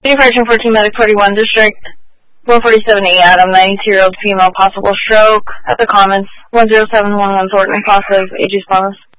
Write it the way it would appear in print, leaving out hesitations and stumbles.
Fraction 14, Medic 41, District 147E, Adam, 92-year-old female, possible stroke at the Commons, 107114, positive, AG as follows.